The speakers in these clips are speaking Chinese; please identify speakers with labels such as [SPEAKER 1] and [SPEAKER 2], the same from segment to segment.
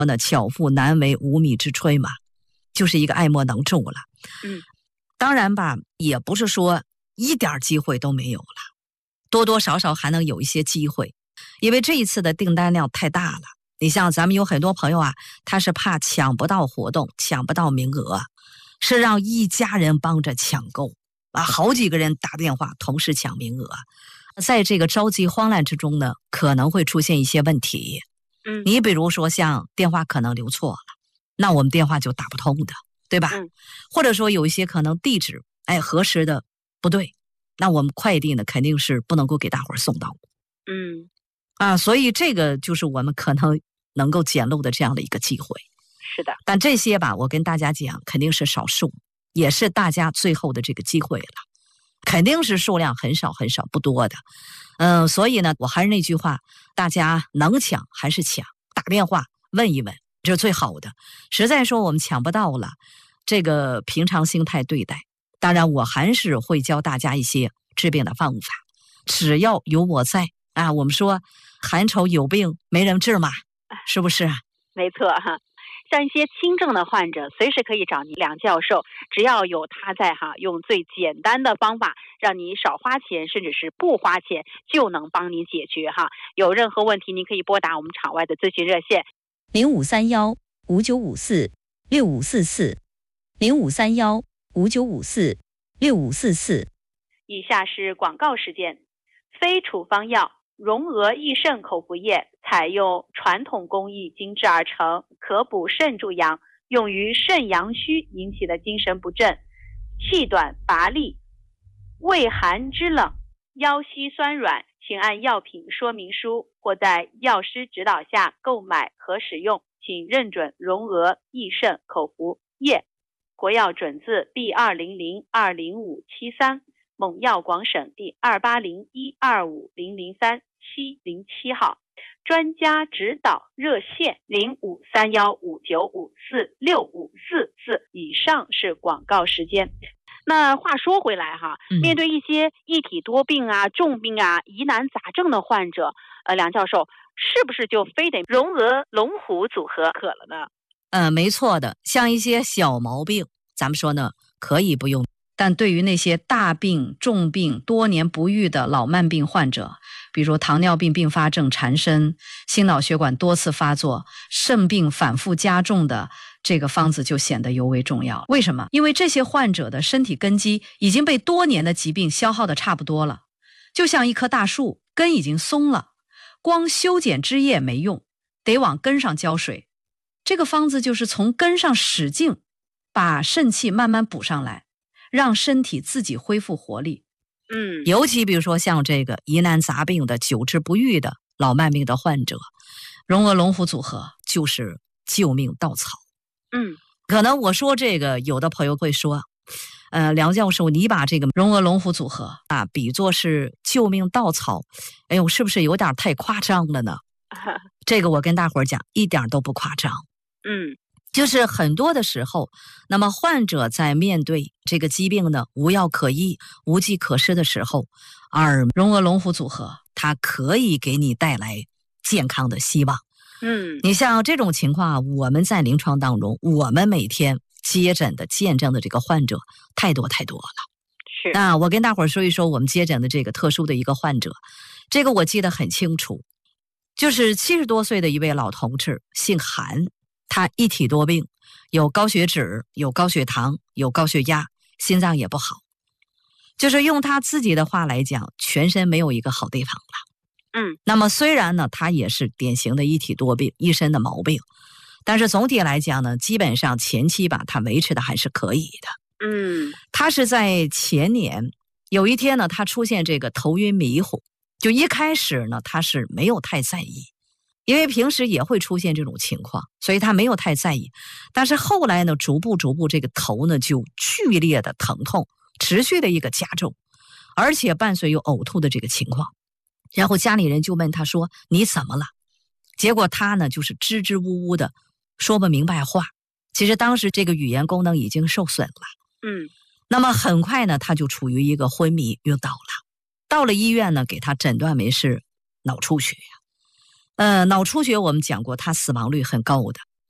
[SPEAKER 1] 呢，巧妇难为无米之炊嘛，就是一个爱莫能助了。当然吧，也不是说一点机会都没有了，多多少少还能有一些机会，因为这一次的订单量太大了。你像咱们有很多朋友啊，他是怕抢不到活动，抢不到名额，是让一家人帮着抢购啊，好几个人打电话同时抢名额，在这个着急慌乱之中呢，可能会出现一些问题。你比如说像电话可能留错了，那我们电话就打不通的，对吧？或者说有一些可能地址核实的不对，那我们快递呢肯定是不能够给大伙儿送到。所以这个就是我们可能能够捡漏的这样的一个机会。
[SPEAKER 2] 是的，
[SPEAKER 1] 但这些吧，我跟大家讲，肯定是少数，也是大家最后的这个机会了，肯定是数量很少很少不多的。所以呢，我还是那句话，大家能抢还是抢，打电话问一问，这是最好的。实在说我们抢不到了，这个平常心态对待。当然，我还是会教大家一些治病的方法，只要有我在啊。我们说寒愁有病没人治嘛，是不是？
[SPEAKER 2] 没错哈。像一些轻症的患者，随时可以找你梁教授，只要有他在哈，用最简单的方法，让你少花钱，甚至是不花钱，就能帮你解决哈。有任何问题，您可以拨打我们场外的咨询热线
[SPEAKER 3] 0531-5954-6544，0531-5954-6544。
[SPEAKER 2] 以下是广告时间。非处方药荣娥益肾口服液采用传统工艺精制而成，可补肾助阳，用于肾阳虚引起的精神不振、气短乏力、畏寒肢冷、腰膝酸软，请按药品说明书或在药师指导下购买和使用，请认准荣娥益肾口服液，国药准字 B200-20573，蒙药广省第280125003-707号，专家指导热线053159546544。以上是广告时间。那话说回来哈，面对一些一体多病啊、重病啊、疑难杂症的患者，梁教授是不是就非得荣娥龙虎组合可了呢？
[SPEAKER 1] 没错的，像一些小毛病，咱们说呢可以不用。但对于那些大病、重病、多年不愈的老慢病患者，比如糖尿病并发症缠身、心脑血管多次发作、肾病反复加重的，这个方子就显得尤为重要。为什么？因为这些患者的身体根基已经被多年的疾病消耗的差不多了，就像一棵大树，根已经松了，光修剪枝叶没用，得往根上浇水。这个方子就是从根上使劲，把肾气慢慢补上来，让身体自己恢复活力。尤其比如说像这个疑难杂病的、久治不愈的老慢病的患者，荣娥龙虎组合就是救命稻草。可能我说这个，有的朋友会说，梁教授，你把这个荣娥龙虎组合啊比作是救命稻草，哎呦，是不是有点太夸张了呢？这个我跟大伙儿讲，一点都不夸张。就是很多的时候，那么患者在面对这个疾病呢，无药可医、无计可施的时候，而荣娥龙虎组合它可以给你带来健康的希望。你像这种情况，我们在临床当中，我们每天接诊的见证的这个患者太多太多了。
[SPEAKER 2] 是。
[SPEAKER 1] 那我跟大伙儿说一说我们接诊的这个特殊的一个患者，这个我记得很清楚，就是70多岁的一位老同志，姓韩。他一体多病，有高血脂，有高血糖，有高血压，心脏也不好。就是用他自己的话来讲，全身没有一个好地方了。那么虽然呢，他也是典型的一体多病，一身的毛病，但是总体来讲呢，基本上前期吧，他维持的还是可以的。他是在前年有一天呢，他出现这个头晕迷糊，就一开始呢，他是没有太在意。因为平时也会出现这种情况，所以他没有太在意。但是后来呢，逐步这个头呢就剧烈的疼痛，持续的一个加重，而且伴随有呕吐的这个情况。然后家里人就问他说：“你怎么了？”结果他呢就是支支吾吾的说不明白话。其实当时这个语言功能已经受损了。那么很快呢，他就处于一个昏迷晕倒了。到了医院呢，给他诊断为是脑出血呀。脑出血我们讲过，它死亡率很高的，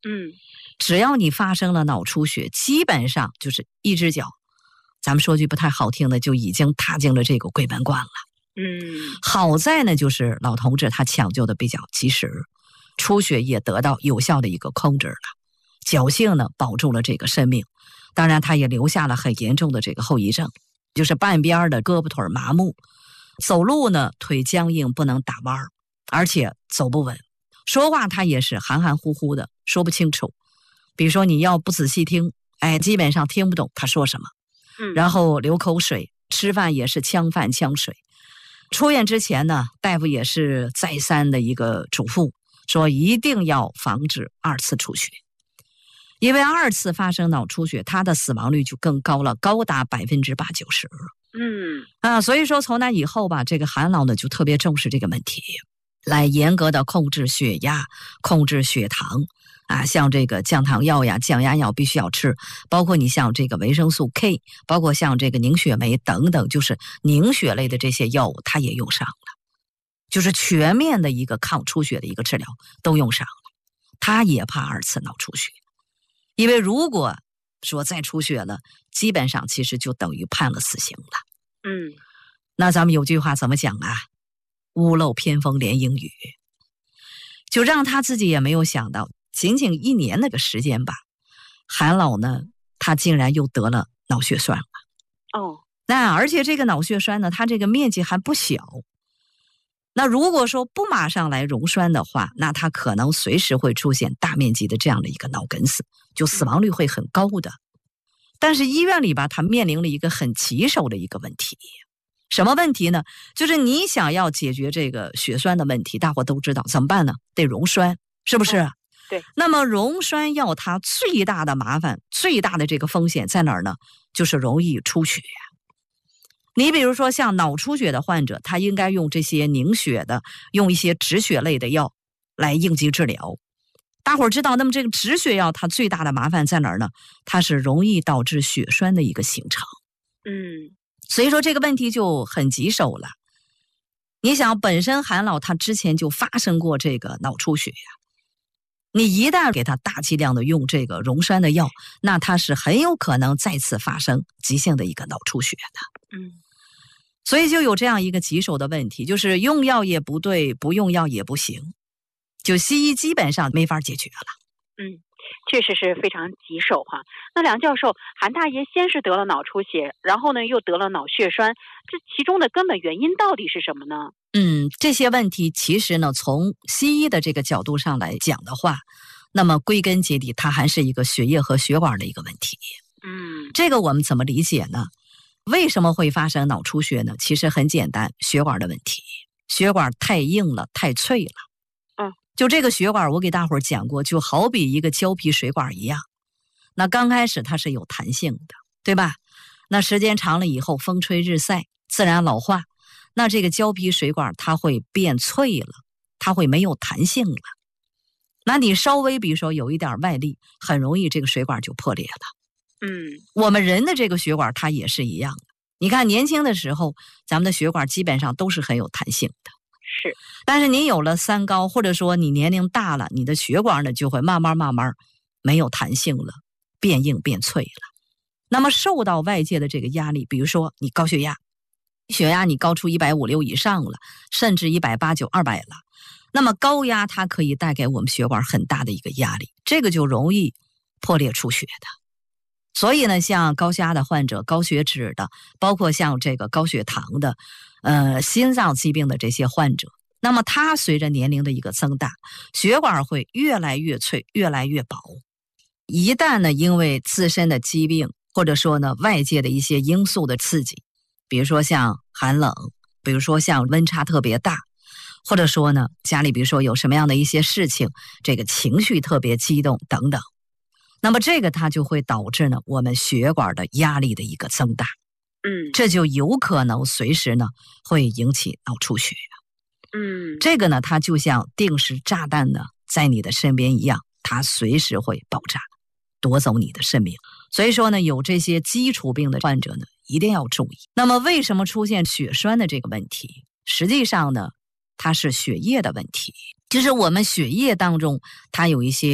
[SPEAKER 1] 只要你发生了脑出血，基本上就是一只脚，咱们说句不太好听的，就已经踏进了这个鬼门关了。好在呢，就是老同志他抢救的比较及时，出血也得到有效的一个控制了，侥幸呢保住了这个生命。当然他也留下了很严重的这个后遗症，就是半边的胳膊腿麻木，走路呢腿僵硬不能打弯，而且走不稳，说话他也是含含糊糊的，说不清楚。比如说你要不仔细听，基本上听不懂他说什么。然后流口水，吃饭也是呛饭呛水。出院之前呢，大夫也是再三的一个嘱咐，说一定要防止二次出血，因为二次发生脑出血，它的死亡率就更高了，高达80%-90%。所以说从那以后吧，这个韩老呢就特别重视这个问题，来严格的控制血压，控制血糖。像这个降糖药呀、降压药必须要吃，包括你像这个维生素 K， 包括像这个凝血酶等等，就是凝血类的这些药物，它也用上了，就是全面的一个抗出血的一个治疗都用上了。他也怕二次脑出血，因为如果说再出血了，基本上其实就等于判了死刑了。那咱们有句话怎么讲啊？屋漏偏逢连阴雨，就让他自己也没有想到。仅仅1年那个时间吧，韩老呢，他竟然又得了脑血栓了。那而且这个脑血栓呢，它这个面积还不小。那如果说不马上来溶栓的话，那它可能随时会出现大面积的这样的一个脑梗死，就死亡率会很高的。但是医院里吧，它面临了一个很棘手的一个问题。什么问题呢？就是你想要解决这个血栓的问题，大伙都知道怎么办呢？得溶栓，是不是？
[SPEAKER 2] 对。
[SPEAKER 1] 那么溶栓药它最大的麻烦，最大的这个风险在哪儿呢？就是容易出血。你比如说像脑出血的患者，他应该用这些凝血的，用一些止血类的药来应急治疗。大伙儿知道，那么这个止血药它最大的麻烦在哪儿呢？它是容易导致血栓的一个形成。所以说这个问题就很棘手了。你想，本身韩老他之前就发生过这个脑出血呀，你一旦给他大剂量的用这个溶栓的药，那他是很有可能再次发生急性的一个脑出血的。所以就有这样一个棘手的问题，就是用药也不对，不用药也不行，就西医基本上没法解决了。
[SPEAKER 2] 确实是非常棘手哈。那梁教授，韩大爷先是得了脑出血，然后呢又得了脑血栓，这其中的根本原因到底是什么呢？
[SPEAKER 1] 这些问题其实呢，从西医的这个角度上来讲的话，那么归根结底，它还是一个血液和血管的一个问题。这个我们怎么理解呢？为什么会发生脑出血呢？其实很简单，血管的问题，血管太硬了，太脆了。就这个血管，我给大伙儿讲过，就好比一个胶皮水管一样。那刚开始它是有弹性的，对吧？那时间长了以后，风吹日晒，自然老化，那这个胶皮水管它会变脆了，它会没有弹性了。那你稍微比如说有一点外力，很容易这个水管就破裂了。我们人的这个血管它也是一样的。你看年轻的时候，咱们的血管基本上都是很有弹性的。但是你有了三高，或者说你年龄大了，你的血管呢就会慢慢没有弹性了，变硬变脆了。那么受到外界的这个压力，比如说你高血压，血压你高出150/6以上了，甚至180/90、200了，那么高压它可以带给我们血管很大的一个压力，这个就容易破裂出血的。所以呢，像高血压的患者、高血脂的，包括像这个高血糖的心脏疾病的这些患者，那么它随着年龄的一个增大，血管会越来越脆，越来越薄。一旦呢，因为自身的疾病，或者说呢外界的一些因素的刺激，比如说像寒冷，比如说像温差特别大，或者说呢家里比如说有什么样的一些事情，这个情绪特别激动等等，那么这个它就会导致呢我们血管的压力的一个增大。这就有可能随时呢会引起脑出血。这个呢它就像定时炸弹呢在你的身边一样，它随时会爆炸，夺走你的生命。所以说呢，有这些基础病的患者呢一定要注意。那么为什么出现血栓的这个问题？实际上呢它是血液的问题，就是我们血液当中它有一些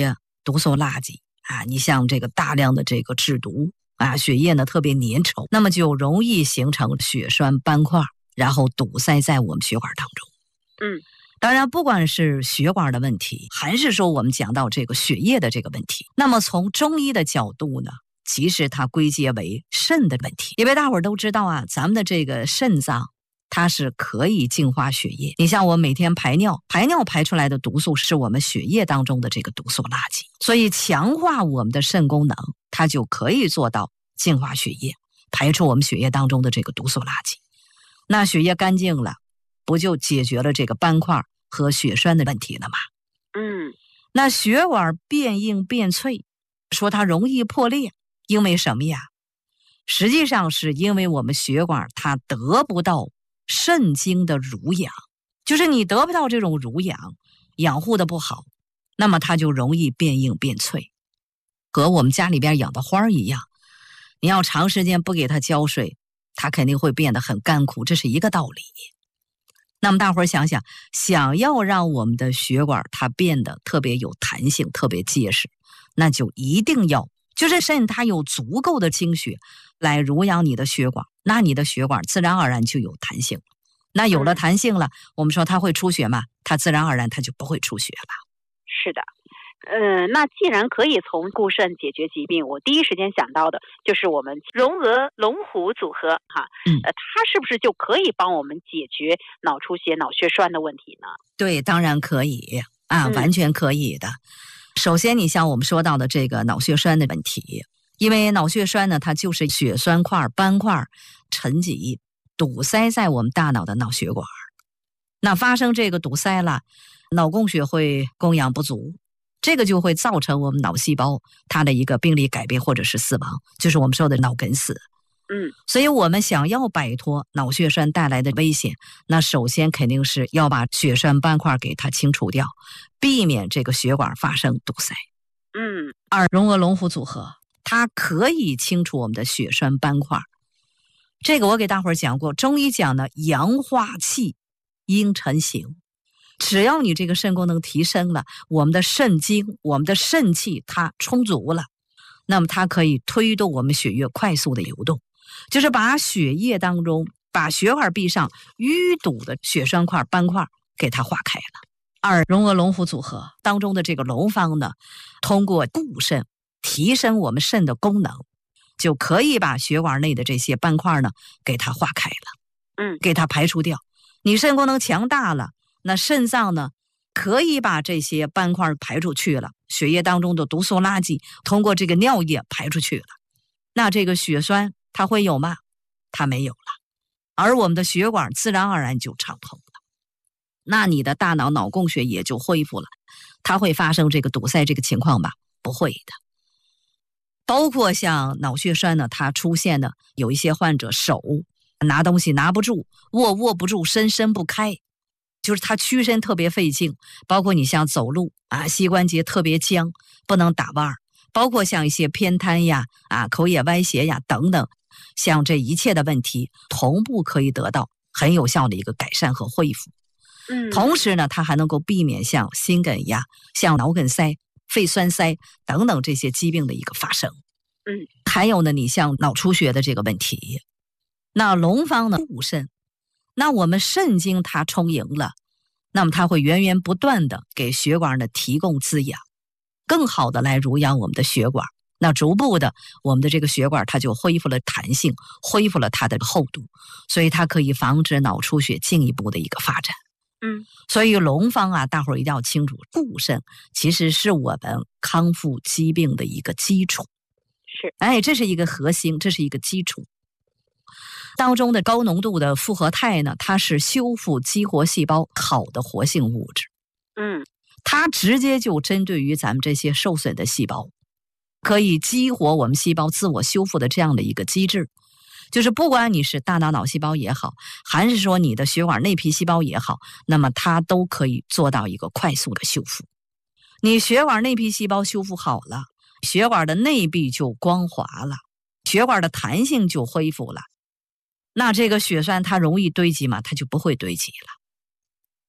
[SPEAKER 1] 毒素垃圾啊，你像这个大量的这个制毒啊，血液呢特别粘稠，那么就容易形成血栓斑块，然后堵塞在我们血管当中。当然不管是血管的问题，还是说我们讲到这个血液的这个问题，那么从中医的角度呢，其实它归结为肾的问题。因为大伙儿都知道啊，咱们的这个肾脏它是可以净化血液。你像我每天排尿排出来的毒素是我们血液当中的这个毒素垃圾，所以强化我们的肾功能，它就可以做到净化血液，排出我们血液当中的这个毒素垃圾。那血液干净了，不就解决了这个斑块和血栓的问题了吗？那血管变硬变脆，说它容易破裂，因为什么呀？实际上是因为我们血管它得不到肾精的濡养，就是你得不到这种濡养，养护的不好，那么它就容易变硬变脆，和我们家里边养的花一样，你要长时间不给它浇水，它肯定会变得很干枯，这是一个道理。那么大伙儿想想，想要让我们的血管它变得特别有弹性，特别结实，那就一定要就是肾它有足够的精血来濡养你的血管，那你的血管自然而然就有弹性。那有了弹性了，我们说它会出血嘛，它自然而然它就不会出血了。
[SPEAKER 2] 是的。那既然可以从固肾解决疾病，我第一时间想到的就是我们荣鹅龙虎组合哈，它是不是就可以帮我们解决脑出血、脑血栓的问题呢？
[SPEAKER 1] 对，当然可以啊，完全可以的。首先，你像我们说到的这个脑血栓的问题，因为脑血栓呢，它就是血栓块、斑块沉积堵塞在我们大脑的脑血管，那发生这个堵塞了，脑供血会供氧不足。这个就会造成我们脑细胞它的一个病理改变或者是死亡，就是我们说的脑梗死。所以我们想要摆脱脑血栓带来的危险，那首先肯定是要把血栓斑块给它清除掉，避免这个血管发生堵塞。二，荣鹅龙虎组合，它可以清除我们的血栓斑块。这个我给大伙儿讲过，中医讲的阳化气，阴沉形。只要你这个肾功能提升了，我们的肾精、我们的肾气它充足了，那么它可以推动我们血液快速的流动，就是把血液当中、把血管壁上淤堵的血栓块、斑块给它化开了。二，荣鹅龙虎组合当中的这个龙方呢，通过固肾提升我们肾的功能，就可以把血管内的这些斑块呢给它化开了，给它排除掉。你肾功能强大了，那肾脏呢可以把这些斑块排出去了，血液当中的毒素垃圾通过这个尿液排出去了，那这个血栓它会有吗？它没有了，而我们的血管自然而然就畅通了，那你的大脑脑供血也就恢复了。它会发生这个堵塞这个情况吧？不会的。包括像脑血栓呢，它出现的有一些患者手拿东西拿不住，握不住，伸不开，就是他屈伸特别费劲，包括你像走路啊，膝关节特别僵，不能打弯儿，包括像一些偏瘫呀、口也歪斜呀等等，像这一切的问题同步可以得到很有效的一个改善和恢复。同时呢，它还能够避免像心梗呀、像脑梗塞、肺栓塞等等这些疾病的一个发生。还有呢，你像脑出血的这个问题，那龙方呢固肾，那我们肾精它充盈了，那么它会源源不断的给血管呢提供滋养，更好的来濡养我们的血管。那逐步的，我们的这个血管它就恢复了弹性，恢复了它的厚度，所以它可以防止脑出血进一步的一个发展。所以龙方啊，大伙儿一定要清楚，固肾其实是我们康复疾病的一个基础。这是一个核心，这是一个基础。当中的高浓度的复合肽呢，它是修复激活细胞好的活性物质。它直接就针对于咱们这些受损的细胞，可以激活我们细胞自我修复的这样的一个机制。就是不管你是大脑细胞也好，还是说你的血管内皮细胞也好，那么它都可以做到一个快速的修复。你血管内皮细胞修复好了，血管的内壁就光滑了，血管的弹性就恢复了，那这个血栓它容易堆积吗？它就不会堆积了。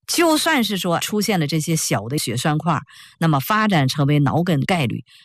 [SPEAKER 1] 就算是说出现了这些小的血栓块，那么发展成为脑梗概率